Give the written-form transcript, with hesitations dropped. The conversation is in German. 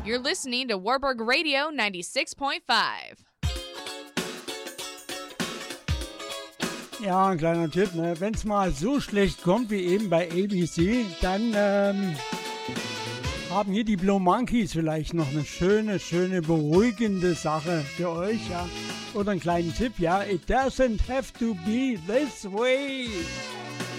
You're listening to Warburg Radio 96.5. Ja, ein kleiner Tipp, ne? Wenn es mal so schlecht kommt wie eben bei ABC, dann haben hier die Blue Monkeys vielleicht noch eine schöne, beruhigende Sache für euch, ja. Oder einen kleinen Tipp, ja. It doesn't have to be this way.